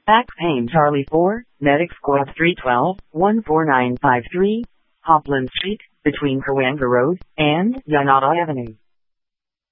Back Pain Charlie 4, Medic Squad 312, 14953, Hopland Street, between Cahuenga Road and Yanata Avenue.